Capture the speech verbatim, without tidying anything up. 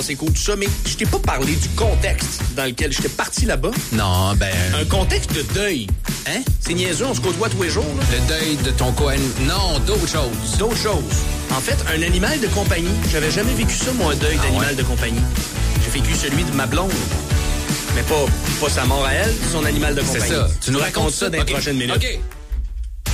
passé cool, tout ça, mais je t'ai pas parlé du contexte dans lequel j'étais parti là-bas. Non, ben... Un contexte de deuil. Hein? C'est niaiseux, on se côtoie tous les jours, là. Le deuil de ton coin... Non, d'autres choses. D'autres choses. En fait, un animal de compagnie. J'avais jamais vécu ça, moi, un deuil ah, d'animal ouais? de compagnie. J'ai vécu celui de ma blonde. Mais pas, pas sa mort à elle, son animal de compagnie. C'est ça. Tu nous Je racontes ça dans les okay. prochaines minutes. OK.